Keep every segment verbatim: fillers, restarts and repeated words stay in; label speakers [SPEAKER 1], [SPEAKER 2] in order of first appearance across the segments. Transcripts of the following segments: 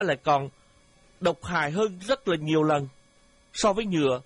[SPEAKER 1] lại còn độc hại hơn rất là nhiều lần so với nhựa.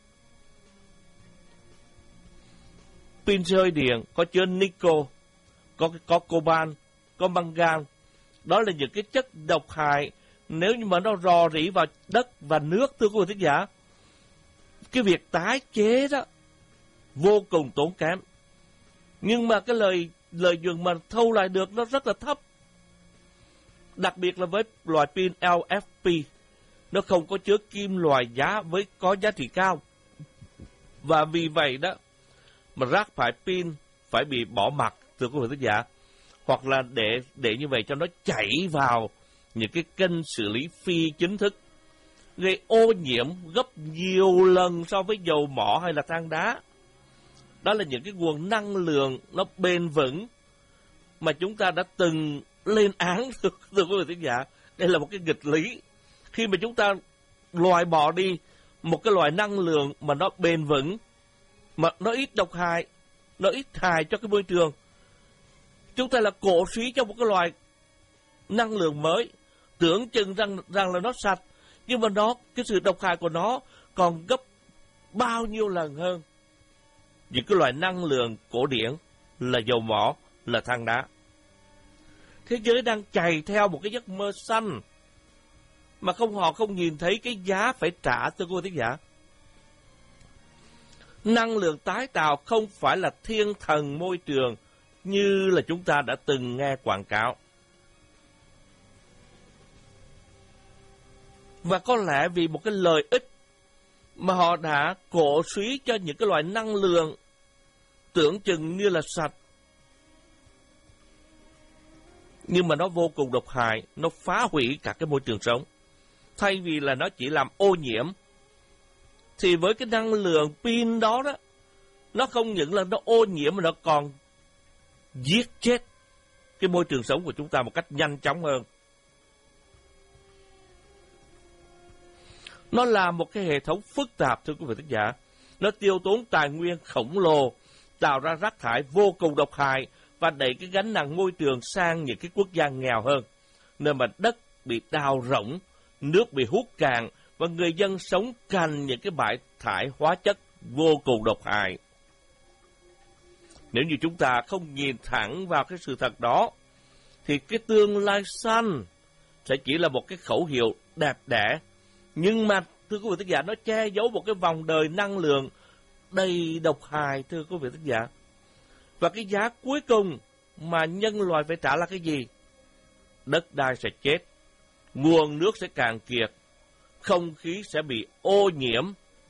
[SPEAKER 1] Pin xe hơi điện có chứa nickel, có có coban, có mangan. Đó là những cái chất độc hại nếu như mà nó rò rỉ vào đất và nước, thưa quý vị thính giả. Cái việc tái chế đó vô cùng tốn kém. Nhưng mà cái lợi lợi nhuận mà thu lại được nó rất là thấp. Đặc biệt là với loại pin lờ ép pê, nó không có chứa kim loại giá với có giá trị cao. Và vì vậy đó mà rác thải pin phải bị bỏ mặc, thưa quý vị thính giả, hoặc là để để như vậy cho nó chảy vào những cái kênh xử lý phi chính thức, gây ô nhiễm gấp nhiều lần so với dầu mỏ hay là than đá. Đó là những cái nguồn năng lượng nó bền vững mà chúng ta đã từng lên án, thưa quý vị thính giả. Đây là một cái nghịch lý. Khi mà chúng ta loại bỏ đi một cái loại năng lượng mà nó bền vững, mà nó ít độc hại, nó ít hại cho cái môi trường, chúng ta là cổ suý cho một cái loại năng lượng mới, tưởng chừng rằng rằng là nó sạch, nhưng mà nó cái sự độc hại của nó còn gấp bao nhiêu lần hơn những cái loại năng lượng cổ điển là dầu mỏ, là than đá. Thế giới đang chạy theo một cái giấc mơ xanh mà không họ không nhìn thấy cái giá phải trả, thưa quý vị thính giả. Năng lượng tái tạo không phải là thiên thần môi trường như là chúng ta đã từng nghe quảng cáo. Và có lẽ vì một cái lợi ích mà họ đã cổ suý cho những cái loại năng lượng tưởng chừng như là sạch, nhưng mà nó vô cùng độc hại, nó phá hủy cả cái môi trường sống. Thay vì là nó chỉ làm ô nhiễm, thì với cái năng lượng pin đó đó, nó không những là nó ô nhiễm mà nó còn giết chết cái môi trường sống của chúng ta một cách nhanh chóng hơn. Nó là một cái hệ thống phức tạp, thưa quý vị thính giả. Nó tiêu tốn tài nguyên khổng lồ, tạo ra rác thải vô cùng độc hại và đẩy cái gánh nặng môi trường sang những cái quốc gia nghèo hơn, nơi mà đất bị đào rỗng, nước bị hút cạn và người dân sống cạnh những cái bãi thải hóa chất vô cùng độc hại. Nếu như chúng ta không nhìn thẳng vào cái sự thật đó, thì cái tương lai xanh sẽ chỉ là một cái khẩu hiệu đẹp đẽ, nhưng mà thưa quý vị thính giả, nó che giấu một cái vòng đời năng lượng đầy độc hại, thưa quý vị thính giả. Và cái giá cuối cùng mà nhân loại phải trả là cái gì? Đất đai sẽ chết, nguồn nước sẽ cạn kiệt, không khí sẽ bị ô nhiễm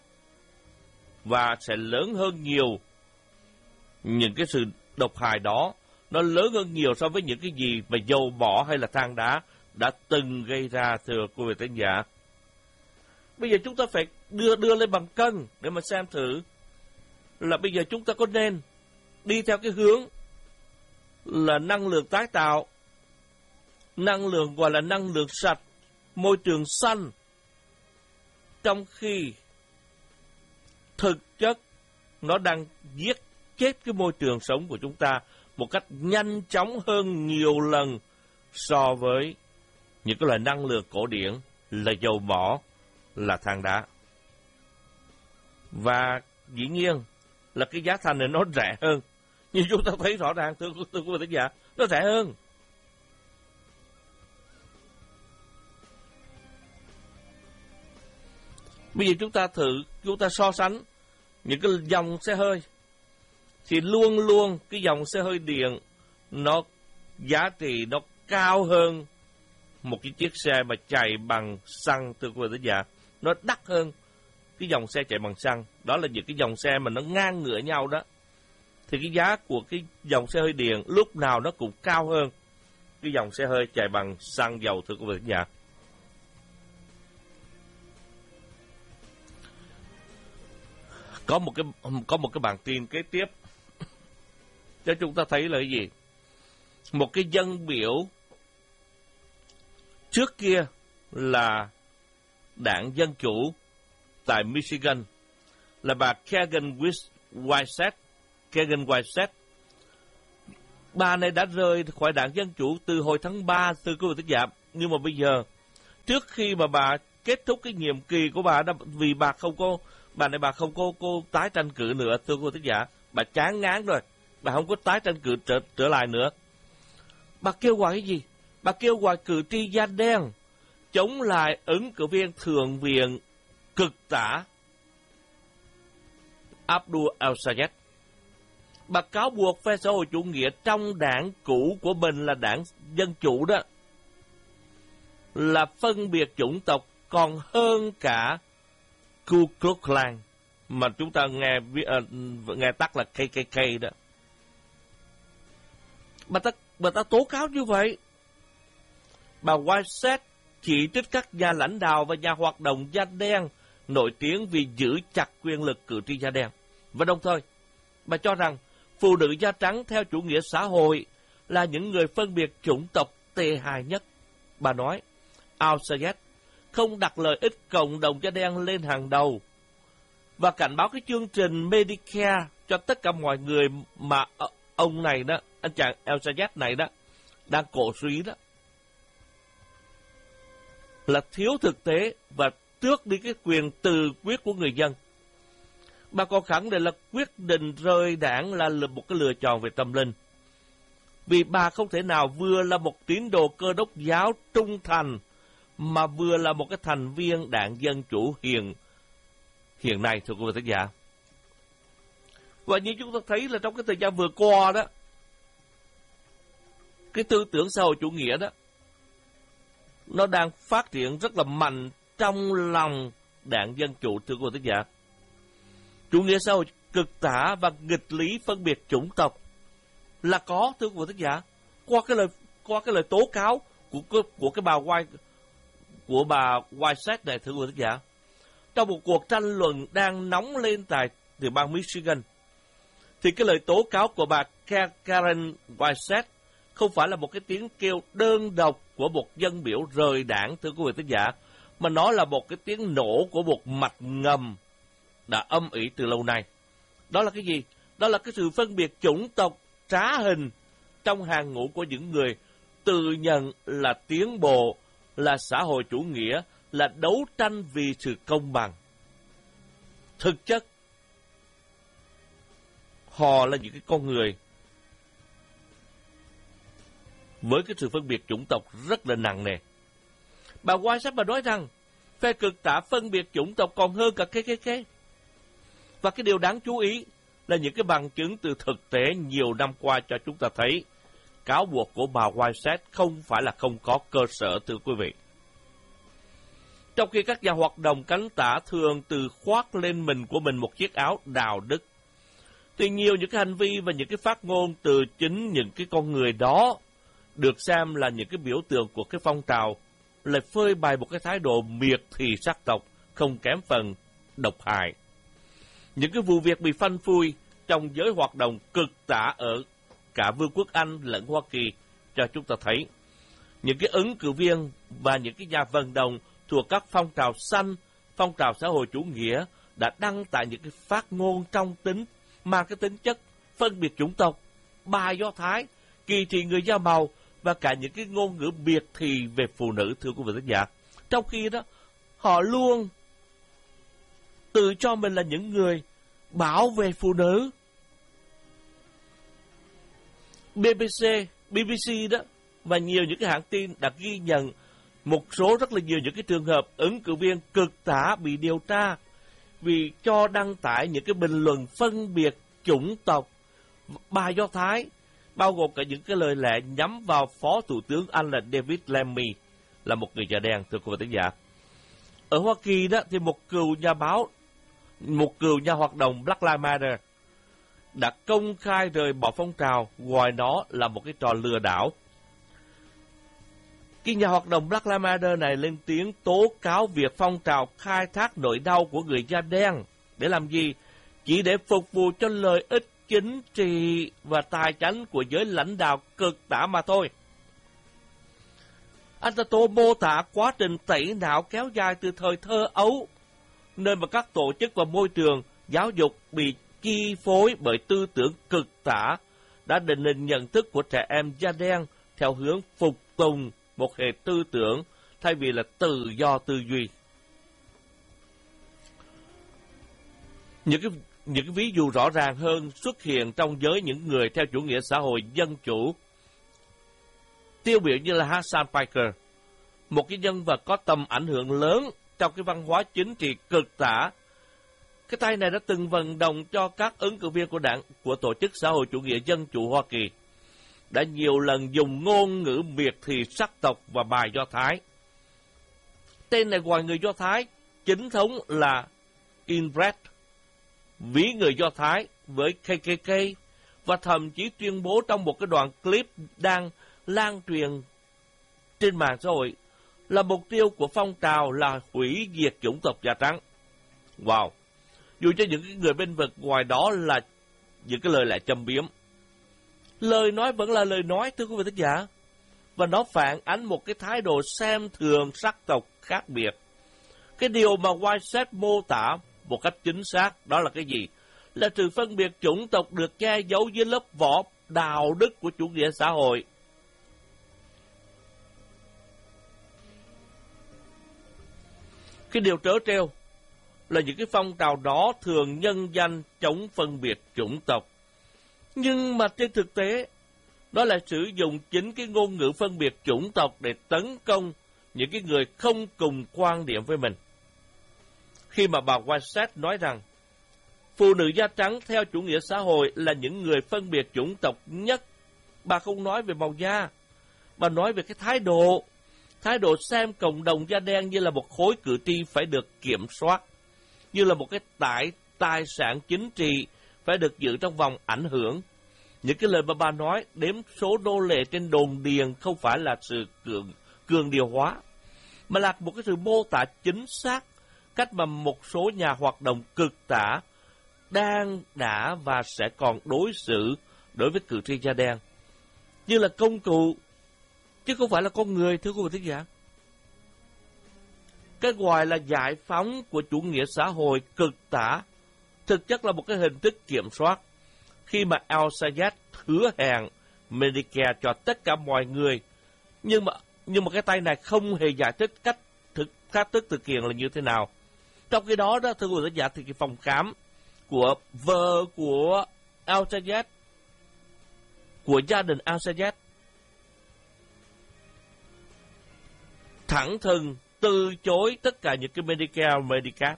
[SPEAKER 1] và sẽ lớn hơn nhiều. Những cái sự độc hại đó nó lớn hơn nhiều so với những cái gì mà dầu mỏ hay là than đá đã từng gây ra, thưa quý vị thính giả. Bây giờ chúng ta phải đưa đưa lên bằng cân để mà xem thử là bây giờ chúng ta có nên đi theo cái hướng là năng lượng tái tạo, năng lượng gọi là năng lượng sạch, môi trường xanh, trong khi thực chất nó đang giết chết cái môi trường sống của chúng ta một cách nhanh chóng hơn nhiều lần so với những cái loại năng lượng cổ điển là dầu mỏ, là than đá. Và dĩ nhiên là cái giá thành này nó rẻ hơn. Nhưng chúng ta thấy rõ ràng, thưa, thưa quý vị thính giả, nó rẻ hơn. Bây giờ chúng ta thử, chúng ta so sánh những cái dòng xe hơi, thì luôn luôn cái dòng xe hơi điện nó giá trị nó cao hơn một cái chiếc xe mà chạy bằng xăng, thưa quý vị thính giả. Nó đắt hơn cái dòng xe chạy bằng xăng. Đó là những cái dòng xe mà nó ngang ngửa nhau đó. Thì cái giá của cái dòng xe hơi điện lúc nào nó cũng cao hơn cái dòng xe hơi chạy bằng xăng dầu, thưa quý vị thính giả. Có một cái có một cái bản tin kế tiếp cho chúng ta thấy là cái gì? Một cái dân biểu trước kia là đảng Dân Chủ tại Michigan là bà Kagan Whiteside. Kagan Whiteside. Bà này đã rời khỏi đảng Dân Chủ từ hồi tháng ba, từ quý vị thính giả. Nhưng mà bây giờ trước khi mà bà kết thúc cái nhiệm kỳ của bà đó, vì bà không có, bà này bà không có cô tái tranh cử nữa, thưa cô thính giả, bà chán ngán rồi, bà không có tái tranh cử trở, trở lại nữa. Bà kêu gọi cái gì? Bà kêu gọi cử tri da đen chống lại ứng cử viên thượng viện cực tả Abdul al-Sayed. Bà cáo buộc phe xã hội chủ nghĩa trong đảng cũ của mình là đảng Dân Chủ đó là phân biệt chủng tộc còn hơn cả Ku Klux Klan, mà chúng ta nghe uh, nghe tắt là K K K đó. Bà ta, bà ta tố cáo như vậy. Bà Whiteside chỉ trích các nhà lãnh đạo và nhà hoạt động da đen nổi tiếng vì giữ chặt quyền lực cử tri da đen. Và đồng thời, bà cho rằng phụ nữ da trắng theo chủ nghĩa xã hội là những người phân biệt chủng tộc tệ hại nhất. Bà nói, al-Sayed không đặt lợi ích cộng đồng da đen lên hàng đầu và cảnh báo cái chương trình Medicare cho tất cả mọi người mà ông này đó, anh chàng al-Sayed này đó, đang cổ suý đó, là thiếu thực tế và tước đi cái quyền tự quyết của người dân. Bà còn khẳng định là quyết định rời đảng là một cái lựa chọn về tâm linh, vì bà không thể nào vừa là một tín đồ Cơ đốc giáo trung thành mà vừa là một cái thành viên đảng Dân Chủ hiện hiện nay, thưa quý vị khán giả. Và như chúng ta thấy là trong cái thời gian vừa qua đó, cái tư tưởng xã hội chủ nghĩa đó, nó đang phát triển rất là mạnh trong lòng đảng Dân Chủ, thưa quý vị khán giả. Chủ nghĩa xã hội cực tả và nghịch lý phân biệt chủng tộc là có, thưa quý vị khán giả, qua cái lời qua cái lời tố cáo của của cái bà White của bà Whiteside này, thưa quý vị khán giả. Trong một cuộc tranh luận đang nóng lên tại tiểu bang Michigan, thì cái lời tố cáo của bà Karen Whiteside không phải là một cái tiếng kêu đơn độc của một dân biểu rời đảng, thưa quý vị khán giả, mà nó là một cái tiếng nổ của một mạch ngầm đã âm ỉ từ lâu nay. Đó là cái gì? Đó là cái sự phân biệt chủng tộc trá hình trong hàng ngũ của những người tự nhận là tiến bộ, là xã hội chủ nghĩa, là đấu tranh vì sự công bằng. Thực chất, họ là những cái con người với cái sự phân biệt chủng tộc rất là nặng nề. Bà Whiteside bà nói rằng phe cực tả phân biệt chủng tộc còn hơn cả K K K. Và cái điều đáng chú ý là những cái bằng chứng từ thực tế nhiều năm qua cho chúng ta thấy cáo buộc của bà Whiteside không phải là không có cơ sở, thưa quý vị. Trong khi các nhà hoạt động cánh tả thường từ khoác lên mình của mình một chiếc áo đạo đức, thì nhiều những cái hành vi và những cái phát ngôn từ chính những cái con người đó được xem là những cái biểu tượng của cái phong trào lại phơi bày một cái thái độ miệt thị sắc tộc không kém phần độc hại. Những cái vụ việc bị phanh phui trong giới hoạt động cực tả ở cả Vương quốc Anh lẫn Hoa Kỳ cho chúng ta thấy những cái ứng cử viên và những cái nhà vận động thuộc các phong trào xanh, phong trào xã hội chủ nghĩa đã đăng tải những cái phát ngôn trong tính mang cái tính chất phân biệt chủng tộc, bài Do Thái, kỳ thị người da màu và cả những cái ngôn ngữ biệt thị về phụ nữ, thưa quý vị khán giả. Trong khi đó, họ luôn tự cho mình là những người bảo vệ phụ nữ. B B C, B B C đó và nhiều những cái hãng tin đã ghi nhận một số rất là nhiều những cái trường hợp ứng cử viên cực tả bị điều tra vì cho đăng tải những cái bình luận phân biệt chủng tộc, bài Do Thái, bao gồm cả những cái lời lẽ nhắm vào Phó Thủ tướng Anh là David Lammy, là một người da đen, thưa quý vị khán giả. Ở Hoa Kỳ đó thì một cựu nhà báo, một cựu nhà hoạt động Black Lives Matter đã công khai rời bỏ phong trào, gọi nó là một cái trò lừa đảo. Cái nhà hoạt động Black Lives Matter này lên tiếng tố cáo việc phong trào khai thác nỗi đau của người da đen để làm gì? Chỉ để phục vụ cho lợi ích chính trị và tài chánh của giới lãnh đạo cực tả mà thôi. Anh ta tô mô tả quá trình tẩy não kéo dài từ thời thơ ấu, nơi mà các tổ chức và môi trường giáo dục bị chi phối bởi tư tưởng cực tả đã định hình nhận thức của trẻ em da đen theo hướng phục tùng một hệ tư tưởng thay vì là tự do tư duy. Những cái, những cái ví dụ rõ ràng hơn xuất hiện trong giới những người theo chủ nghĩa xã hội dân chủ, tiêu biểu như là Hassan Piker, một cái nhân vật có tầm ảnh hưởng lớn trong cái văn hóa chính trị cực tả. Cái tay này đã từng vận động cho các ứng cử viên của đảng của Tổ chức Xã hội Chủ nghĩa Dân chủ Hoa Kỳ, đã nhiều lần dùng ngôn ngữ miệt thị sắc tộc và bài Do Thái. Tên này ngoài người Do Thái chính thống là inbred, ví người Do Thái với ca ca ca, và thậm chí tuyên bố trong một cái đoạn clip đang lan truyền trên mạng xã hội là mục tiêu của phong trào là hủy diệt chủng tộc da trắng. Wow! Dù cho những người bên vực ngoài đó là những cái lời lẽ châm biếm, lời nói vẫn là lời nói, thưa quý vị thính giả, và nó phản ánh một cái thái độ xem thường sắc tộc khác biệt. Cái điều mà Whiteside mô tả một cách chính xác đó là cái gì? Là sự phân biệt chủng tộc được che giấu dưới lớp vỏ đạo đức của chủ nghĩa xã hội. Cái điều trớ trêu là những cái phong trào đó thường nhân danh chống phân biệt chủng tộc. Nhưng mà trên thực tế, đó là sử dụng chính cái ngôn ngữ phân biệt chủng tộc để tấn công những cái người không cùng quan điểm với mình. Khi mà bà Whiteside nói rằng phụ nữ da trắng theo chủ nghĩa xã hội là những người phân biệt chủng tộc nhất, bà không nói về màu da, bà nói về cái thái độ, thái độ xem cộng đồng da đen như là một khối cử tri phải được kiểm soát, như là một cái tài, tài sản chính trị phải được giữ trong vòng ảnh hưởng. Những cái lời mà bà nói, đếm số nô lệ trên đồn điền không phải là sự cường, cường điều hóa, mà là một cái sự mô tả chính xác cách mà một số nhà hoạt động cực tả đang, đã và sẽ còn đối xử đối với cử tri da đen như là công cụ, chứ không phải là con người, thưa quý vị thính giả. Cái gọi là giải phóng của chủ nghĩa xã hội cực tả thực chất là một cái hình thức kiểm soát, khi mà Al-Sayed hứa hẹn Medicare cho tất cả mọi người, nhưng mà nhưng mà cái tay này không hề giải thích cách thực cách thức thực hiện là như thế nào. Trong khi đó, đó thưa quý vị thính giả, thì cái phòng khám của vợ của Al-Sayed, của gia đình Al-Sayed, thẳng thừng từ chối tất cả những cái Medicare, Medicaid.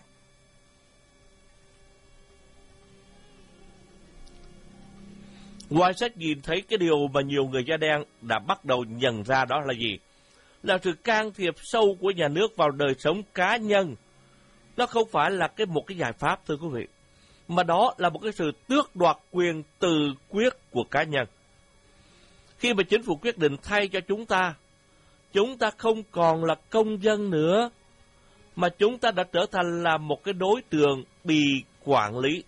[SPEAKER 1] Whiteside nhìn thấy cái điều mà nhiều người da đen đã bắt đầu nhận ra, đó là gì? Là sự can thiệp sâu của nhà nước vào đời sống cá nhân. Nó không phải là cái một cái giải pháp, thưa quý vị, mà đó là một cái sự tước đoạt quyền tự quyết của cá nhân. Khi mà chính phủ quyết định thay cho chúng ta, chúng ta không còn là công dân nữa, mà chúng ta đã trở thành là một cái đối tượng bị quản lý.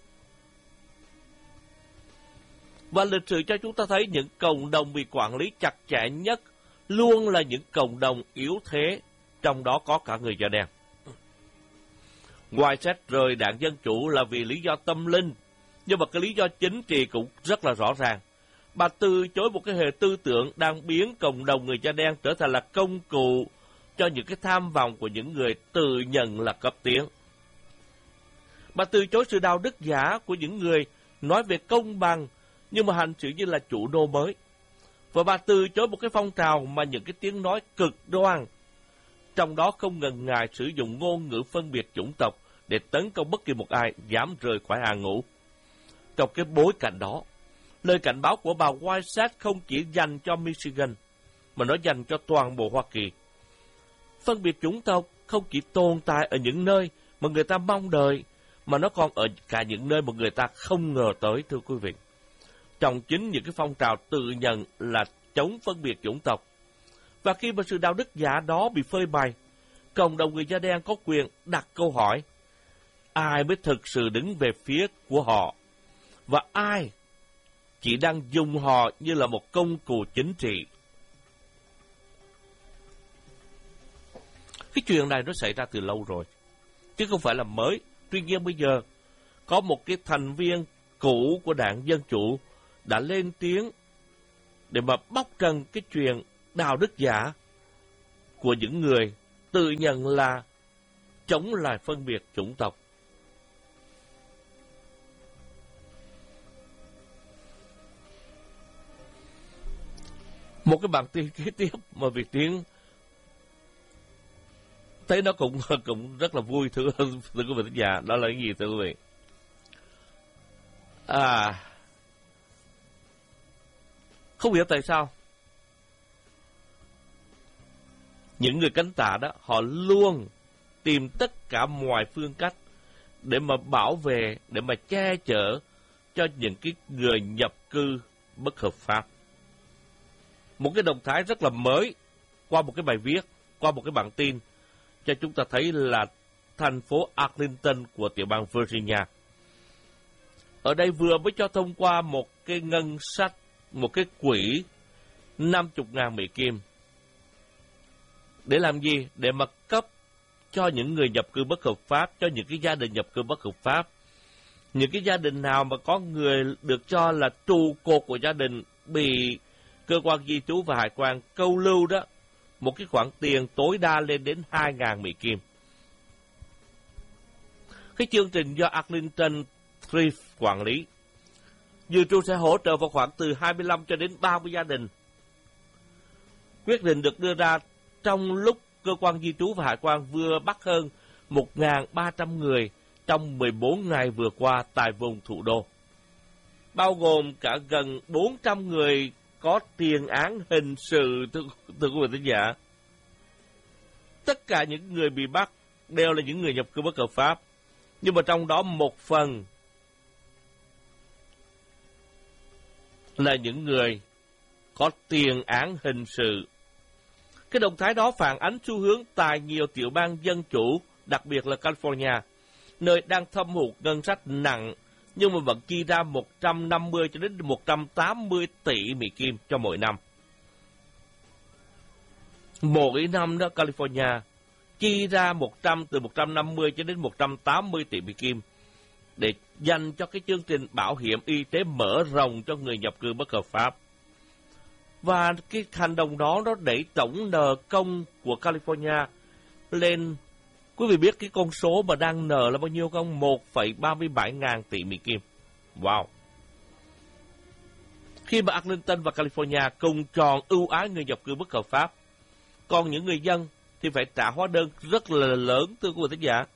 [SPEAKER 1] Và lịch sử cho chúng ta thấy những cộng đồng bị quản lý chặt chẽ nhất luôn là những cộng đồng yếu thế, trong đó có cả người da đen. Whiteside rời đảng Dân Chủ là vì lý do tâm linh, nhưng mà cái lý do chính trị cũng rất là rõ ràng. Bà từ chối một cái hệ tư tưởng đang biến cộng đồng người da đen trở thành là công cụ cho những cái tham vọng của những người tự nhận là cấp tiến. Bà từ chối sự đạo đức giả của những người nói về công bằng, nhưng mà hành xử như là chủ nô mới. Và bà từ chối một cái phong trào mà những cái tiếng nói cực đoan, trong đó không ngần ngại sử dụng ngôn ngữ phân biệt chủng tộc để tấn công bất kỳ một ai dám rời khỏi hàng ngũ. Trong cái bối cảnh đó, lời cảnh báo của bà Whiteside không chỉ dành cho Michigan, mà nó dành cho toàn bộ Hoa Kỳ. Phân biệt chủng tộc không chỉ tồn tại ở những nơi mà người ta mong đợi, mà nó còn ở cả những nơi mà người ta không ngờ tới, thưa quý vị. Trong chính những cái phong trào tự nhận là chống phân biệt chủng tộc. Và khi mà sự đạo đức giả đó bị phơi bày, cộng đồng người da đen có quyền đặt câu hỏi: ai mới thực sự đứng về phía của họ, và ai chỉ đang dùng họ như là một công cụ chính trị? Cái chuyện này nó xảy ra từ lâu rồi, chứ không phải là mới. Tuy nhiên bây giờ, có một cái thành viên cũ của đảng Dân Chủ đã lên tiếng để mà bóc trần cái chuyện đạo đức giả của những người tự nhận là chống lại phân biệt chủng tộc. Một cái bản tin kế tiếp mà Việt Tiến thấy nó cũng cũng rất là vui, thưa thưa quý vị thính giả. Đó là cái gì thưa quý vị? À, không hiểu tại sao những người cánh tả đó họ luôn tìm tất cả mọi phương cách để mà bảo vệ, để mà che chở cho những cái người nhập cư bất hợp pháp. Một cái động thái rất là mới qua một cái bài viết, qua một cái bản tin cho chúng ta thấy là thành phố Arlington của tiểu bang Virginia ở đây vừa mới cho thông qua một cái ngân sách, một cái quỹ năm mươi ngàn Mỹ Kim. Để làm gì? Để mà cấp cho những người nhập cư bất hợp pháp, cho những cái gia đình nhập cư bất hợp pháp. Những cái gia đình nào mà có người được cho là trụ cột của gia đình bị cơ quan di trú và hải quan câu lưu đó, một cái khoản tiền tối đa lên đến hai ngàn Mỹ Kim. Cái chương trình do Arlington Thrift quản lý dự trù sẽ hỗ trợ vào khoảng từ hai mươi lăm cho đến ba mươi gia đình. Quyết định được đưa ra trong lúc cơ quan di trú và hải quan vừa bắt hơn một nghìn ba trăm người trong mười bốn ngày vừa qua tại vùng thủ đô, bao gồm cả gần bốn trăm người có tiền án hình sự, thưa, thưa quý vị thính giả. Tất cả những người bị bắt đều là những người nhập cư bất hợp pháp, nhưng mà trong đó một phần là những người có tiền án hình sự. Cái động thái đó phản ánh xu hướng tại nhiều tiểu bang dân chủ, đặc biệt là California, nơi đang thâm hụt ngân sách nặng nhưng mà vẫn chi ra một trăm năm mươi cho đến một trăm tám mươi tỷ Mỹ Kim cho mỗi năm. Mỗi năm đó California chi ra một trăm từ một trăm năm mươi cho đến một trăm tám mươi tỷ Mỹ Kim để dành cho cái chương trình bảo hiểm y tế mở rộng cho người nhập cư bất hợp pháp. Và cái hành động đó nó đẩy tổng nợ công của California lên, quý vị biết cái con số mà đang nợ là bao nhiêu không? một phẩy ba mươi bảy ngàn tỷ Mỹ Kim. Wow! Khi mà Arlington và California cùng chọn ưu ái người nhập cư bất hợp pháp, còn những người dân thì phải trả hóa đơn rất là lớn, thưa quý vị thính giả.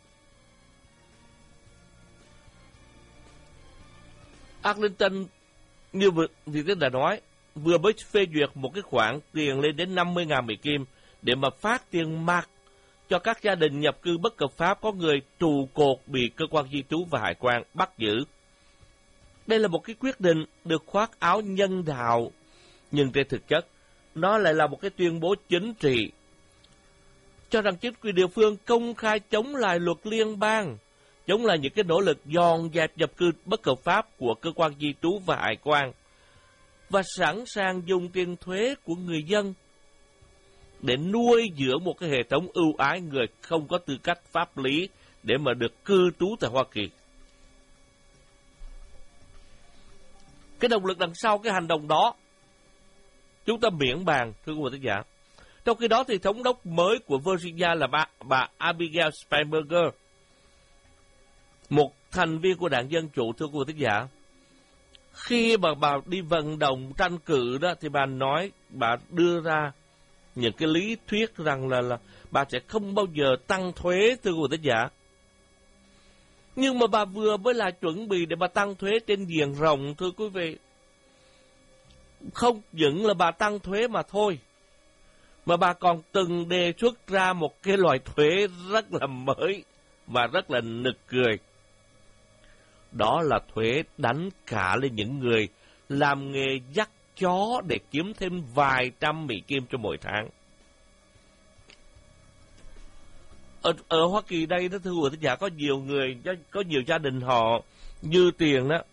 [SPEAKER 1] Arlington, như Việt Tiến đã nói, vừa mới phê duyệt một cái khoản tiền lên đến năm mươi ngàn Mỹ Kim để mà phát tiền mặt cho các gia đình nhập cư bất hợp pháp có người trụ cột bị cơ quan di trú và hải quan bắt giữ. Đây là một cái quyết định được khoác áo nhân đạo, nhưng trên thực chất, nó lại là một cái tuyên bố chính trị, cho rằng chính quyền địa phương công khai chống lại luật liên bang, chống lại những cái nỗ lực dọn dẹp nhập cư bất hợp pháp của cơ quan di trú và hải quan, và sẵn sàng dùng tiền thuế của người dân để nuôi dưỡng một cái hệ thống ưu ái người không có tư cách pháp lý để mà được cư trú tại Hoa Kỳ. Cái động lực đằng sau cái hành động đó chúng ta miễn bàn, thưa quý vị thính giả. Trong khi đó thì thống đốc mới của Virginia là bà, bà Abigail Spanberger, một thành viên của đảng Dân Chủ, thưa quý vị thính giả. Khi mà bà đi vận động tranh cử đó thì bà nói, bà đưa ra những cái lý thuyết rằng là, là bà sẽ không bao giờ tăng thuế, thưa quý vị thính giả. Nhưng mà bà vừa mới là chuẩn bị để bà tăng thuế trên diện rộng, thưa quý vị. Không những là bà tăng thuế mà thôi, mà bà còn từng đề xuất ra một cái loại thuế rất là mới và rất là nực cười. Đó là thuế đánh cả lên những người làm nghề dắt chó để kiếm thêm vài trăm Mỹ Kim cho mỗi tháng. Ở, ở Hoa Kỳ đây đó, thưa quý vị giả, có nhiều người, có nhiều gia đình họ dư tiền đó,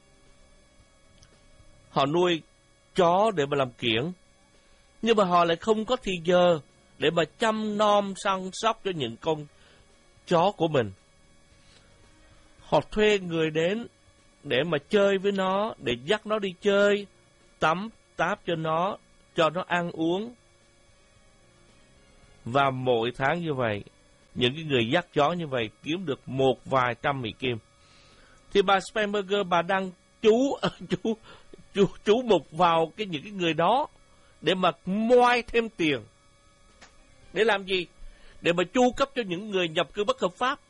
[SPEAKER 1] họ nuôi chó để mà làm kiểng, nhưng mà họ lại không có thì giờ để mà chăm nom săn sóc cho những con chó của mình. Họ thuê người đến để mà chơi với nó, để dắt nó đi chơi, tắm, táp cho nó, cho nó ăn uống. Và mỗi tháng như vậy, những cái người dắt chó như vậy kiếm được một vài trăm Mỹ Kim. Thì bà Spanberger, bà đang chú, chú, chú, chú mục vào cái những cái người đó để mà moai thêm tiền. Để làm gì? Để mà chu cấp cho những người nhập cư bất hợp pháp.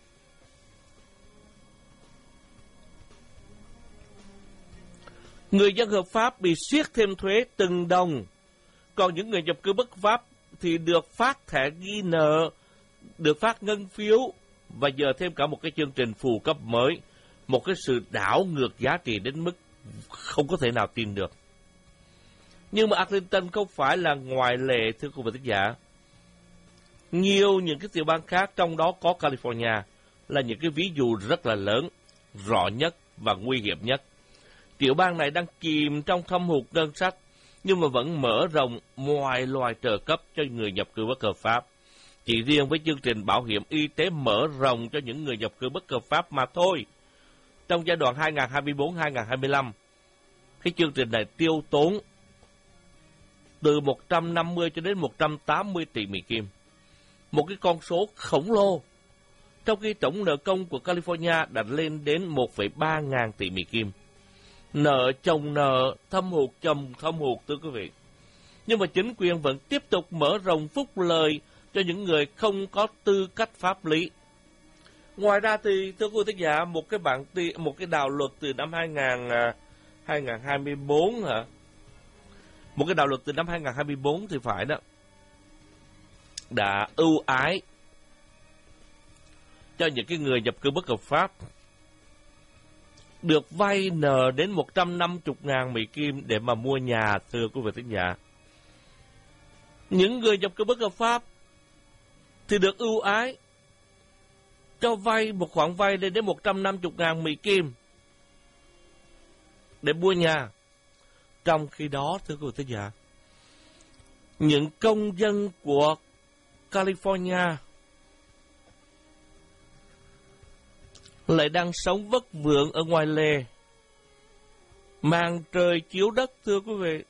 [SPEAKER 1] Người dân hợp pháp bị siết thêm thuế từng đồng, còn những người nhập cư bất hợp pháp thì được phát thẻ ghi nợ, được phát ngân phiếu, và giờ thêm cả một cái chương trình phụ cấp mới, một cái sự đảo ngược giá trị đến mức không có thể nào tin được. Nhưng mà Arlington không phải là ngoại lệ, thưa quý vị thính giả. Nhiều những cái tiểu bang khác, trong đó có California, là những cái ví dụ rất là lớn, rõ nhất và nguy hiểm nhất. Tiểu bang này đang chìm trong thâm hụt ngân sách, nhưng mà vẫn mở rộng mọi loài trợ cấp cho người nhập cư bất hợp pháp. Chỉ riêng với chương trình bảo hiểm y tế mở rộng cho những người nhập cư bất hợp pháp mà thôi. Trong giai đoạn hai nghìn không trăm hai mươi tư đến hai nghìn không trăm hai mươi lăm, cái chương trình này tiêu tốn từ một trăm năm mươi cho đến một trăm tám mươi tỷ Mỹ Kim. Một cái con số khổng lồ, trong khi tổng nợ công của California đã lên đến một phẩy ba ngàn tỷ Mỹ Kim. Nợ chồng nợ, thâm hụt chồng thâm hụt, thưa quý vị. Nhưng mà chính quyền vẫn tiếp tục mở rộng phúc lợi cho những người không có tư cách pháp lý. Ngoài ra thì, thưa quý vị thính giả, một cái bản một cái đạo luật từ năm hai nghìn không trăm hai mươi tư hả? Một cái đạo luật từ năm hai nghìn không trăm hai mươi tư thì phải đó, đã ưu ái cho những cái người nhập cư bất hợp pháp được vay nợ đến một trăm năm mươi ngàn Mỹ Kim để mà mua nhà, thưa quý vị thính giả. Những người nhập cư bất hợp pháp thì được ưu ái cho vay một khoản vay lên đến một trăm năm mươi ngàn Mỹ Kim để mua nhà. Trong khi đó, thưa quý vị thính giả, những công dân của California lại đang sống vất vưởng ở ngoài lề, màn trời chiếu đất, thưa quý vị.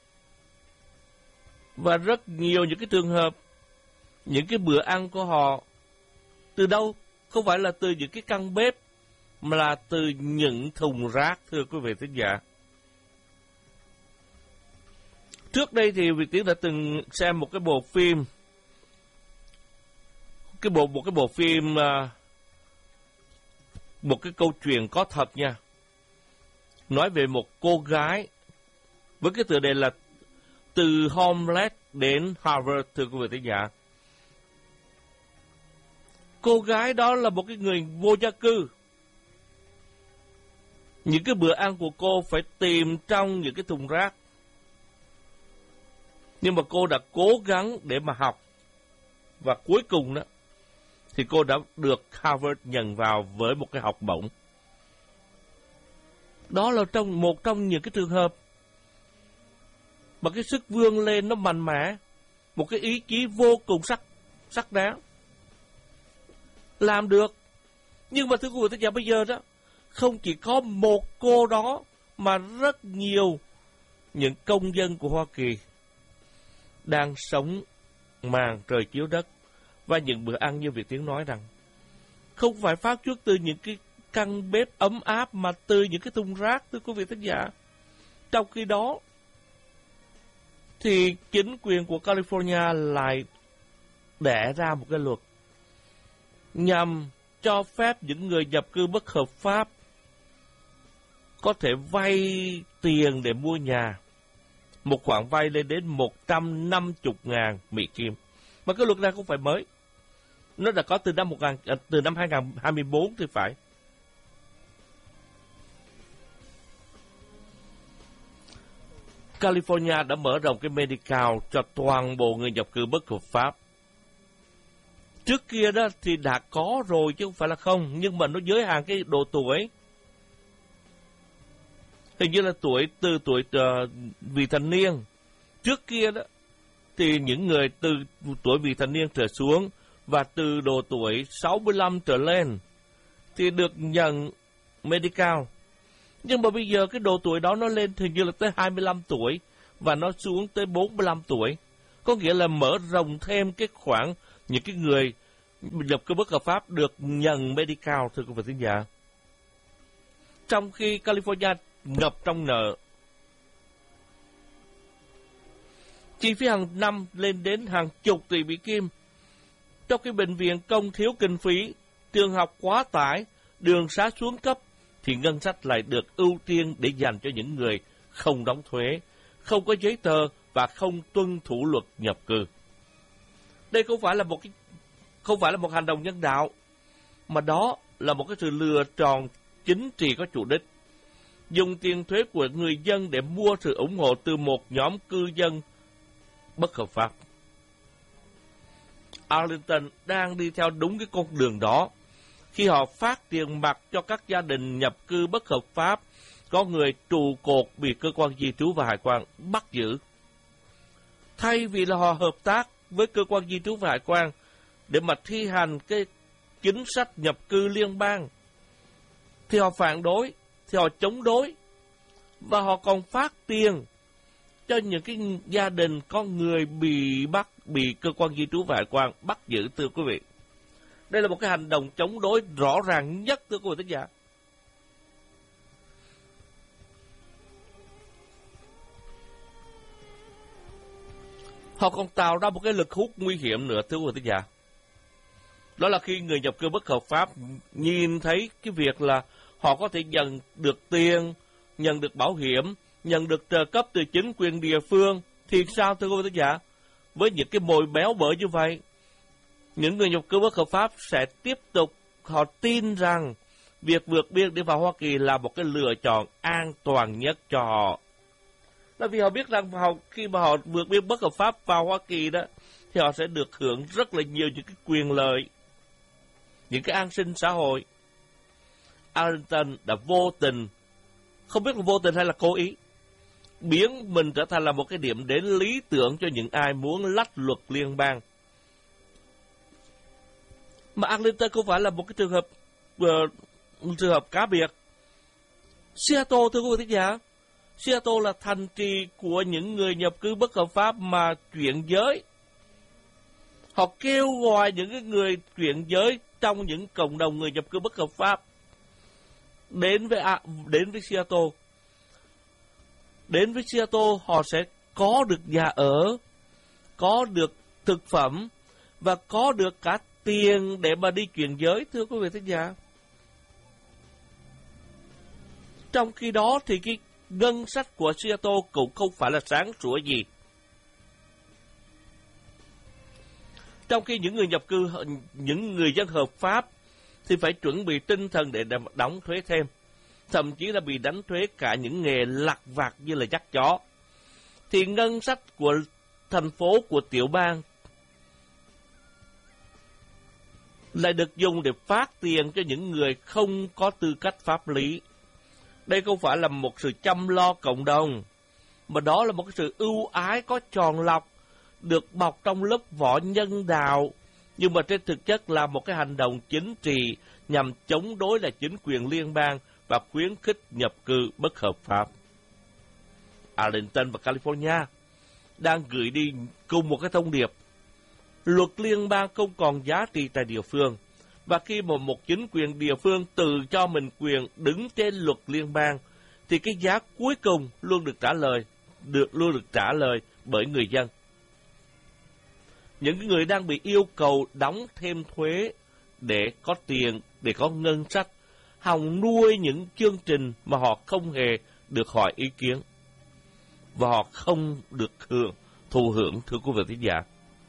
[SPEAKER 1] Và rất nhiều những cái trường hợp, những cái bữa ăn của họ từ đâu? Không phải là từ những cái căn bếp, mà là từ những thùng rác, thưa quý vị thính giả. Trước đây thì Việt Tiến đã từng xem một cái bộ phim, cái bộ một cái bộ phim, một cái câu chuyện có thật nha, nói về một cô gái với cái tựa đề là từ homeless đến Harvard, thưa quý vị thính giả. Cô gái đó là một cái người vô gia cư. Những cái bữa ăn của cô phải tìm trong những cái thùng rác. Nhưng mà cô đã cố gắng để mà học. Và cuối cùng đó, thì cô đã được Harvard nhận vào với một cái học bổng. Đó là trong một trong những cái trường hợp mà cái sức vươn lên nó mạnh mẽ, một cái ý chí vô cùng sắc sắc đáng, làm được. Nhưng mà thưa quý vị thính giả, bây giờ đó, không chỉ có một cô đó, mà rất nhiều những công dân của Hoa Kỳ đang sống màn trời chiếu đất. Và những bữa ăn như Việt Tiến nói rằng, không phải phát xuất từ những cái căn bếp ấm áp, mà từ những cái thùng rác, thưa quý vị thính giả. Trong khi đó, thì chính quyền của California lại đẻ ra một cái luật nhằm cho phép những người nhập cư bất hợp pháp có thể vay tiền để mua nhà. Một khoản vay lên đến một trăm năm mươi ngàn Mỹ Kim. Mà cái luật này không phải mới. Nó đã có từ năm, một nghìn, từ năm hai nghìn không trăm hai mươi tư thì phải. California đã mở rộng cái Medi-Cal cho toàn bộ người nhập cư bất hợp pháp. Trước kia đó thì đã có rồi chứ không phải là không, nhưng mà nó giới hạn cái độ tuổi. Hình như là tuổi từ tuổi uh, vị thành niên. Trước kia đó thì những người từ tuổi vị thành niên trở xuống và từ độ tuổi sáu mươi lăm trở lên thì được nhận Medi-Cal. Nhưng mà bây giờ cái độ tuổi đó nó lên hình như là tới hai mươi lăm tuổi và nó xuống tới bốn mươi lăm tuổi. Có có nghĩa là mở rộng thêm cái khoảng những cái người nhập cư bất hợp pháp được nhận Medi-Cal, thưa quý vị thính giả. Trong khi California ngập trong nợ, chi phí hàng năm lên đến hàng chục tỷ Mỹ Kim, trong khi bệnh viện công thiếu kinh phí, trường học quá tải, đường xá xuống cấp, thì ngân sách lại được ưu tiên để dành cho những người không đóng thuế, không có giấy tờ và không tuân thủ luật nhập cư. Đây không phải là một cái không phải là một hành động nhân đạo, mà đó là một cái sự lựa chọn chính trị có chủ đích, dùng tiền thuế của người dân để mua sự ủng hộ từ một nhóm cư dân bất hợp pháp. Arlington đang đi theo đúng cái con đường đó khi họ phát tiền mặt cho các gia đình nhập cư bất hợp pháp có người trụ cột bị cơ quan di trú và hải quan bắt giữ. Thay vì là họ hợp tác với cơ quan di trú và hải quan để mà thi hành cái chính sách nhập cư liên bang, thì họ phản đối, thì họ chống đối, và họ còn phát tiền cho những cái gia đình có người bị bắt, bị cơ quan di trú và hải quan bắt giữ, thưa quý vị. Đây là một cái hành động chống đối rõ ràng nhất, thưa quý vị thính giả. Họ còn tạo ra một cái lực hút nguy hiểm nữa, thưa quý vị thính giả. Đó là khi người nhập cư bất hợp pháp nhìn thấy cái việc là họ có thể nhận được tiền, nhận được bảo hiểm, nhận được trợ cấp từ chính quyền địa phương, thì sao, thưa quý vị thính giả? Với những cái mồi béo bở như vậy, những người nhập cư bất hợp pháp sẽ tiếp tục, họ tin rằng việc vượt biên để vào Hoa Kỳ là một cái lựa chọn an toàn nhất cho họ. Là vì họ biết rằng họ, khi mà họ vượt biên bất hợp pháp vào Hoa Kỳ đó, thì họ sẽ được hưởng rất là nhiều những cái quyền lợi, những cái an sinh xã hội. Arlington đã vô tình, không biết là vô tình hay là cố ý, biến mình trở thành là một cái điểm đến lý tưởng cho những ai muốn lách luật liên bang. Mà Arlington không phải là một cái trường hợp uh, trường hợp cá biệt. Seattle, thưa quý vị thính giả, Seattle là thành trì của những người nhập cư bất hợp pháp mà chuyển giới. Họ kêu gọi những cái người chuyển giới trong những cộng đồng người nhập cư bất hợp pháp đến với à, đến với Seattle. Đến với Seattle, họ sẽ có được nhà ở, có được thực phẩm và có được cả tiền để mà đi chuyển giới, thưa quý vị thính giả. Trong khi đó thì cái ngân sách của Seattle cũng không phải là sáng sủa gì. Trong khi những người nhập cư, những người dân hợp pháp thì phải chuẩn bị tinh thần để đóng thuế thêm, thậm chí là bị đánh thuế cả những nghề lặt vặt như là dắt chó, thì ngân sách của thành phố, của tiểu bang lại được dùng để phát tiền cho những người không có tư cách pháp lý. Đây không phải là một sự chăm lo cộng đồng, mà đó là một cái sự ưu ái có tròn lọc, được bọc trong lớp vỏ nhân đạo, nhưng mà trên thực chất là một cái hành động chính trị nhằm chống đối lại chính quyền liên bang và khuyến khích nhập cư bất hợp pháp. Arlington và California đang gửi đi cùng một cái thông điệp: luật liên bang không còn giá trị tại địa phương, và khi mà một chính quyền địa phương tự cho mình quyền đứng trên luật liên bang, thì cái giá cuối cùng luôn được trả lời, được luôn được trả lời bởi người dân. Những người đang bị yêu cầu đóng thêm thuế để có tiền, để có ngân sách, hòng nuôi những chương trình mà họ không hề được hỏi ý kiến, và họ không được hưởng, thụ hưởng, thưa quý vị thính giả.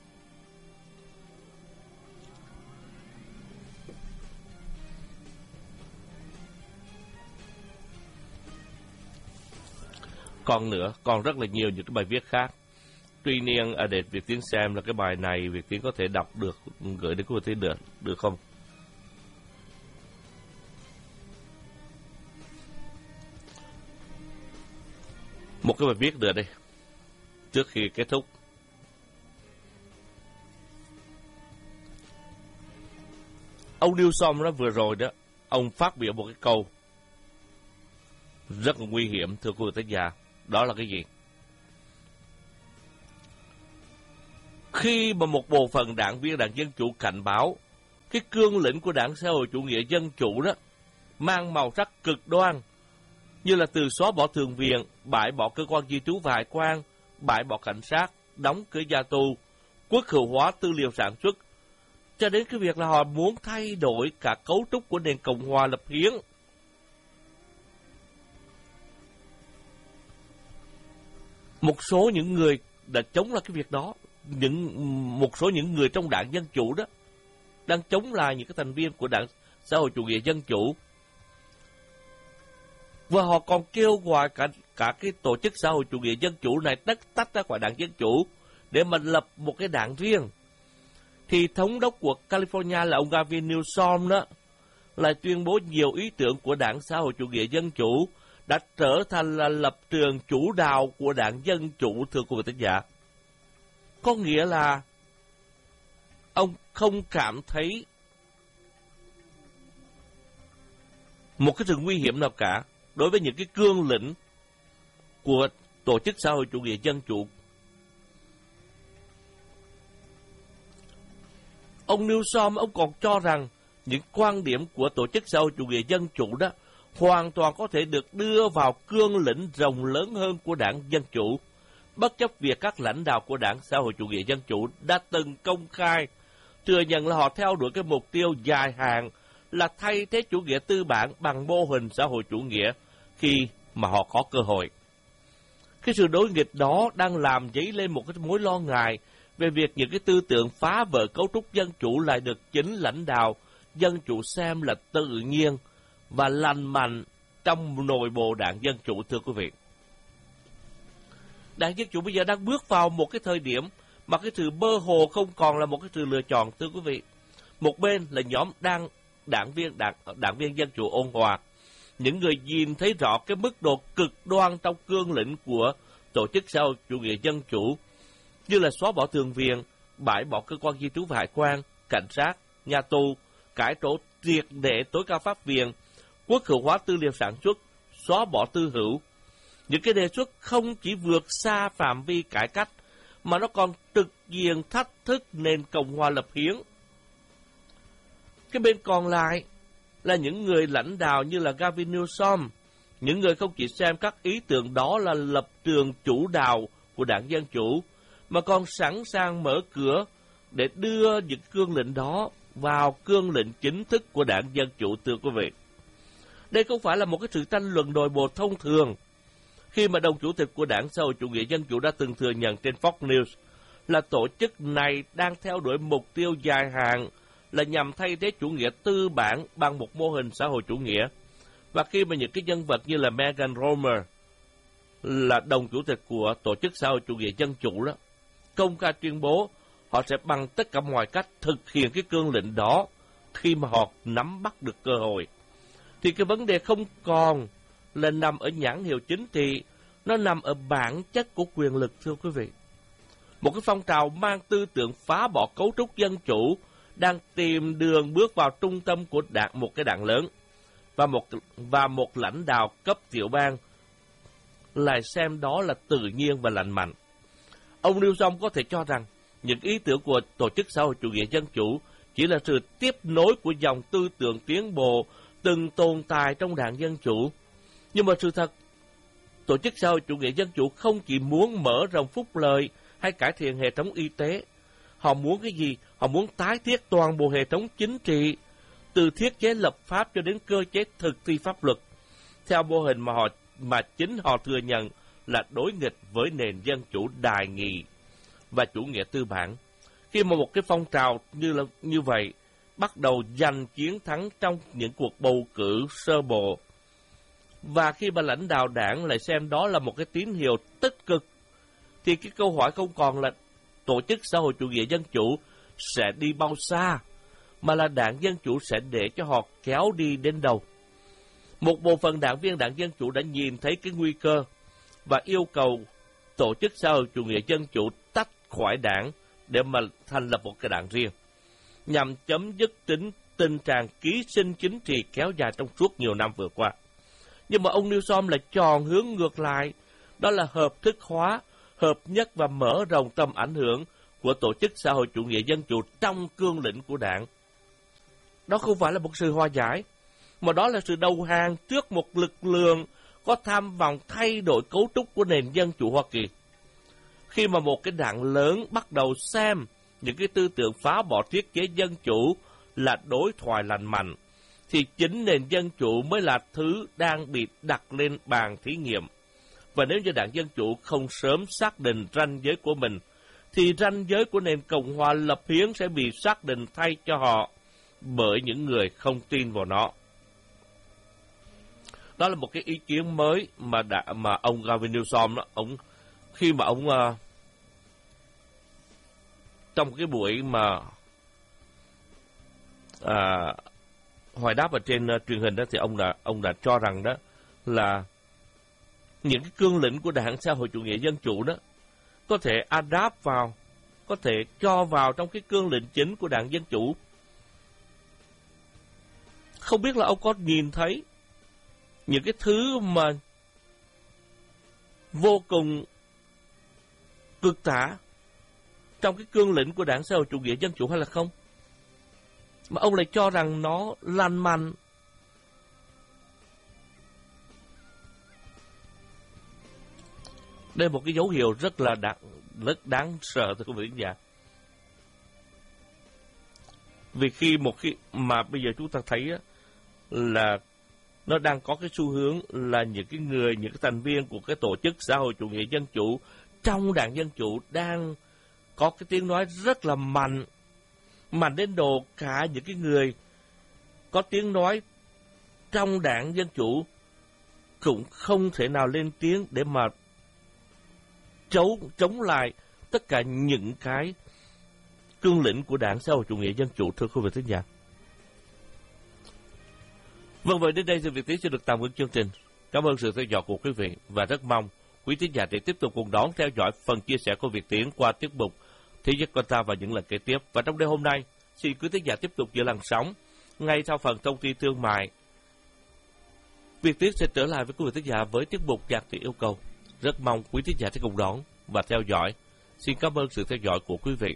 [SPEAKER 1] Còn nữa, còn rất là nhiều những cái bài viết khác. Tuy nhiên, à, để Việt Tiến xem là cái bài này Việt Tiến có thể đọc được, gửi đến quý vị được, được không? Một cái bài viết nữa đây, trước khi kết thúc. Ông Newsom đó vừa rồi đó, ông phát biểu một cái câu rất là nguy hiểm, thưa quý vị thính giả. Đó là cái gì? Khi mà một bộ phận đảng viên Đảng Dân Chủ cảnh báo cái cương lĩnh của Đảng Xã hội Chủ nghĩa Dân Chủ đó mang màu sắc cực đoan, như là từ xóa bỏ thượng viện, bãi bỏ cơ quan di trú và hải quan, bãi bỏ cảnh sát, đóng cửa nhà tù, quốc hữu hóa tư liệu sản xuất, cho đến cái việc là họ muốn thay đổi cả cấu trúc của nền Cộng hòa lập hiến. Một số những người đã chống lại cái việc đó, những một số những người trong Đảng Dân Chủ đó đang chống lại những cái thành viên của Đảng Xã hội Chủ nghĩa Dân Chủ. Và họ còn kêu gọi cả cả cái tổ chức Xã hội Chủ nghĩa Dân Chủ này tách tách ra khỏi Đảng Dân Chủ để mà lập một cái đảng riêng. Thì thống đốc của California là ông Gavin Newsom đó lại tuyên bố nhiều ý tưởng của Đảng Xã hội Chủ nghĩa Dân Chủ đã trở thành là lập trường chủ đạo của Đảng Dân Chủ, thưa quý vị thính giả. Có nghĩa là ông không cảm thấy một cái sự nguy hiểm nào cả đối với những cái cương lĩnh của tổ chức Xã hội Chủ nghĩa Dân Chủ. Ông Newsom, ông còn cho rằng những quan điểm của tổ chức Xã hội Chủ nghĩa Dân Chủ đó hoàn toàn có thể được đưa vào cương lĩnh rộng lớn hơn của Đảng Dân Chủ, bất chấp việc các lãnh đạo của Đảng Xã hội Chủ nghĩa Dân Chủ đã từng công khai thừa nhận là họ theo đuổi cái mục tiêu dài hạn là thay thế chủ nghĩa tư bản bằng mô hình xã hội chủ nghĩa khi mà họ có cơ hội. Cái sự đối nghịch đó đang làm dấy lên một cái mối lo ngại về việc những cái tư tưởng phá vỡ cấu trúc dân chủ lại được chính lãnh đạo dân chủ xem là tự nhiên và lành mạnh trong nội bộ Đảng Dân Chủ, thưa quý vị. Đảng Dân Chủ bây giờ đang bước vào một cái thời điểm mà cái sự mơ hồ không còn là một cái sự lựa chọn, thưa quý vị. Một bên là nhóm đang đảng viên đảng, đảng viên Dân Chủ ôn hòa, những người nhìn thấy rõ cái mức độ cực đoan trong cương lĩnh của tổ chức Xã hội Chủ nghĩa Dân Chủ, như là xóa bỏ thượng viện, bãi bỏ cơ quan di trú và hải quan, cảnh sát, nhà tù, cải tổ triệt để tối cao pháp viện, quốc hữu hóa tư liệu sản xuất, xóa bỏ tư hữu. Những cái đề xuất không chỉ vượt xa phạm vi cải cách, mà nó còn trực diện thách thức nền Cộng hòa lập hiến. Cái bên còn lại là những người lãnh đạo như là Gavin Newsom, những người không chỉ xem các ý tưởng đó là lập trường chủ đạo của Đảng Dân Chủ, mà còn sẵn sàng mở cửa để đưa những cương lĩnh đó vào cương lĩnh chính thức của Đảng Dân Chủ, thưa quý vị. Đây không phải là một cái sự tranh luận nội bộ thông thường, khi mà đồng chủ tịch của Đảng Xã hội Chủ nghĩa Dân Chủ đã từng thừa nhận trên Fox News là tổ chức này đang theo đuổi mục tiêu dài hạn là nhằm thay thế chủ nghĩa tư bản bằng một mô hình xã hội chủ nghĩa. Và khi mà những cái nhân vật như là Megan Romer, là đồng chủ tịch của tổ chức Xã hội Chủ nghĩa Dân Chủ đó, công khai tuyên bố họ sẽ bằng tất cả mọi cách thực hiện cái cương lĩnh đó khi mà họ nắm bắt được cơ hội, thì cái vấn đề không còn là nằm ở nhãn hiệu chính trị, nó nằm ở bản chất của quyền lực, thưa quý vị. Một cái phong trào mang tư tưởng phá bỏ cấu trúc dân chủ đang tìm đường bước vào trung tâm của đảng, một cái đảng lớn, và một và một lãnh đạo cấp tiểu bang lại xem đó là tự nhiên và lành mạnh. Ông Newsom có thể cho rằng những ý tưởng của tổ chức Xã hội Chủ nghĩa Dân Chủ chỉ là sự tiếp nối của dòng tư tưởng tiến bộ từng tồn tại trong Đảng Dân Chủ. Nhưng mà sự thật, tổ chức Xã hội Chủ nghĩa Dân Chủ không chỉ muốn mở rộng phúc lợi hay cải thiện hệ thống y tế. Họ muốn cái gì? Họ muốn tái thiết toàn bộ hệ thống chính trị, từ thiết chế lập pháp cho đến cơ chế thực thi pháp luật, theo mô hình mà họ mà chính họ thừa nhận là đối nghịch với nền dân chủ đài nghị và chủ nghĩa tư bản. Khi mà một cái phong trào như là như vậy bắt đầu giành chiến thắng trong những cuộc bầu cử sơ bộ, và khi mà lãnh đạo đảng lại xem đó là một cái tín hiệu tích cực, thì cái câu hỏi không còn là tổ chức Xã hội Chủ nghĩa Dân Chủ sẽ đi bao xa, mà là Đảng Dân Chủ sẽ để cho họ kéo đi đến đâu. Một bộ phận đảng viên Đảng Dân Chủ đã nhìn thấy cái nguy cơ và yêu cầu tổ chức Xã hội Chủ nghĩa Dân Chủ tách khỏi đảng để mà thành lập một cái đảng riêng, nhằm chấm dứt tính tình trạng ký sinh chính trị kéo dài trong suốt nhiều năm vừa qua. Nhưng mà ông Newsom lại chọn hướng ngược lại, đó là hợp thức hóa, hợp nhất và mở rộng tầm ảnh hưởng của tổ chức xã hội chủ nghĩa dân chủ trong cương lĩnh của đảng. Đó không phải là một sự hòa giải, mà đó là sự đầu hàng trước một lực lượng có tham vọng thay đổi cấu trúc của nền dân chủ Hoa Kỳ. Khi mà một cái đảng lớn bắt đầu xem những cái tư tưởng phá bỏ thiết chế dân chủ là đối thoại lành mạnh, thì chính nền dân chủ mới là thứ đang bị đặt lên bàn thí nghiệm. Và nếu như đảng Dân Chủ không sớm xác định ranh giới của mình, thì ranh giới của nền Cộng hòa lập hiến sẽ bị xác định thay cho họ bởi những người không tin vào nó. Đó là một cái ý kiến mới mà đã, mà ông Gavin Newsom đó, ông khi mà ông uh, trong cái buổi mà uh, hỏi đáp ở trên uh, truyền hình đó, thì ông đã ông đã cho rằng đó là những cái cương lĩnh của Đảng Xã hội Chủ nghĩa Dân Chủ đó có thể adapt vào, có thể cho vào trong cái cương lĩnh chính của Đảng Dân Chủ. Không biết là ông có nhìn thấy những cái thứ mà vô cùng cực tả trong cái cương lĩnh của Đảng Xã hội Chủ nghĩa Dân Chủ hay là không? Mà ông lại cho rằng nó lành mạnh. Đây là một cái dấu hiệu rất là đáng, rất đáng sợ thưa quý vị khán giả. Vì khi một khi mà bây giờ chúng ta thấy á, là nó đang có cái xu hướng là những cái người, những cái thành viên của cái tổ chức xã hội chủ nghĩa dân chủ trong Đảng Dân Chủ đang có cái tiếng nói rất là mạnh, mạnh đến độ cả những cái người có tiếng nói trong Đảng Dân Chủ cũng không thể nào lên tiếng để mà chống, chống lại tất cả những cái cương lĩnh của Đảng Xã hội Chủ nghĩa Dân Chủ, thưa quý vị thính giả. Vâng, vậy đến đây thì Việt Tiến sẽ được tạm ngưng chương trình. Cảm ơn sự theo dõi của quý vị và rất mong quý thính giả để tiếp tục cùng đón theo dõi phần chia sẻ của Việt Tiến qua tiết mục Thế giới con ta và những lần kế tiếp. Và trong đêm hôm nay, xin quý thính giả tiếp tục giữ làn sóng ngay sau phần thông tin thương mại. Việt Tiến sẽ trở lại với quý vị thính giả với tiết mục Nhạc Thị Yêu Cầu. Rất mong quý thính giả sẽ cùng đón và theo dõi. Xin cảm ơn sự theo dõi của quý vị.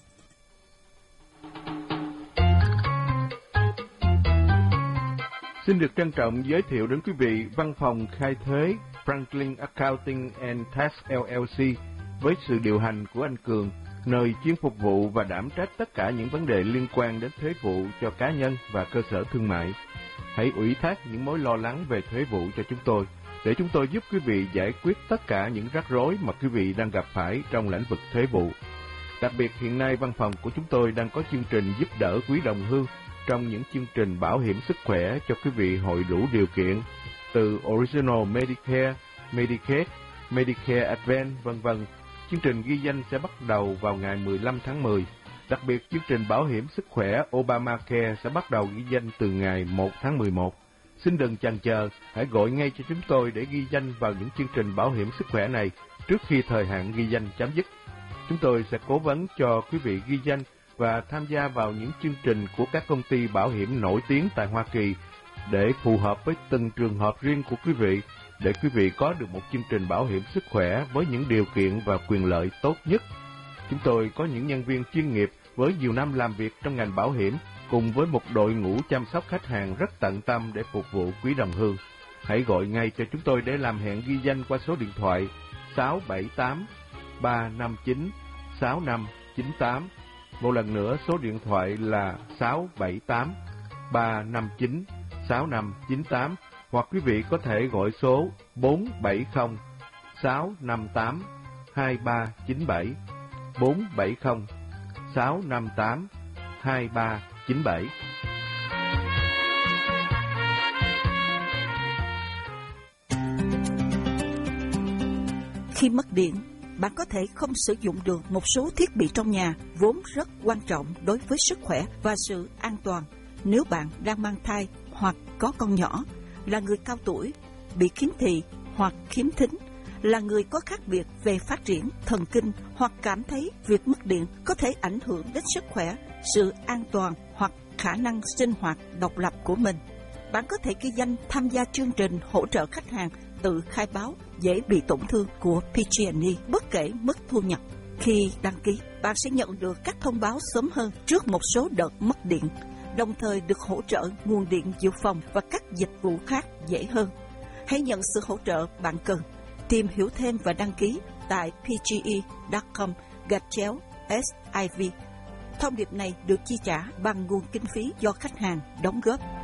[SPEAKER 2] Xin được trân trọng giới thiệu đến quý vị Văn phòng Khai thuế Franklin Accounting and Tax lờ lờ xê với sự điều hành của anh Cường, nơi chuyên phục vụ và đảm trách tất cả những vấn đề liên quan đến thuế vụ cho cá nhân và cơ sở thương mại. Hãy ủy thác những mối lo lắng về thuế vụ cho chúng tôi, để chúng tôi giúp quý vị giải quyết tất cả những rắc rối mà quý vị đang gặp phải trong lĩnh vực thuế vụ. Đặc biệt hiện nay văn phòng của chúng tôi đang có chương trình giúp đỡ quý đồng hương trong những chương trình bảo hiểm sức khỏe cho quý vị hội đủ điều kiện, từ Original Medicare, Medicaid, Medicare Advance, vân vân. Chương trình ghi danh sẽ bắt đầu vào ngày mười lăm tháng mười. Đặc biệt, chương trình bảo hiểm sức khỏe Obamacare sẽ bắt đầu ghi danh từ ngày một tháng mười một. Xin đừng chần chờ, hãy gọi ngay cho chúng tôi để ghi danh vào những chương trình bảo hiểm sức khỏe này trước khi thời hạn ghi danh chấm dứt. Chúng tôi sẽ cố vấn cho quý vị ghi danh và tham gia vào những chương trình của các công ty bảo hiểm nổi tiếng tại Hoa Kỳ để phù hợp với từng trường hợp riêng của quý vị, để quý vị có được một chương trình bảo hiểm sức khỏe với những điều kiện và quyền lợi tốt nhất. Chúng tôi có những nhân viên chuyên nghiệp với nhiều năm làm việc trong ngành bảo hiểm, cùng với một đội ngũ chăm sóc khách hàng rất tận tâm để phục vụ quý đồng hương. Hãy gọi ngay cho chúng tôi để làm hẹn ghi danh qua số điện thoại sáu bảy tám ba năm chín sáu năm chín tám. Một lần nữa, số điện thoại là sáu bảy tám ba năm chín sáu năm chín tám, hoặc quý vị có thể gọi số bốn bảy không sáu năm tám hai ba chín bảy, bốn bảy không sáu năm tám hai ba chín bảy.
[SPEAKER 3] Khi mất điện, bạn có thể không sử dụng được một số thiết bị trong nhà vốn rất quan trọng đối với sức khỏe và sự an toàn. Nếu bạn đang mang thai hoặc có con nhỏ, là người cao tuổi, bị khiếm thị hoặc khiếm thính, là người có khác biệt về phát triển thần kinh, hoặc cảm thấy việc mất điện có thể ảnh hưởng đến sức khỏe, sự an toàn hoặc khả năng sinh hoạt độc lập của mình, bạn có thể ghi danh tham gia chương trình hỗ trợ khách hàng tự khai báo dễ bị tổn thương của pê giê and e bất kể mức thu nhập. Khi đăng ký, bạn sẽ nhận được các thông báo sớm hơn trước một số đợt mất điện, đồng thời được hỗ trợ nguồn điện dự phòng và các dịch vụ khác dễ hơn. Hãy nhận sự hỗ trợ bạn cần. Tìm hiểu thêm và đăng ký tại pge chấm com gạch chéo S I V. Thông điệp này được chi trả bằng nguồn kinh phí do khách hàng đóng góp.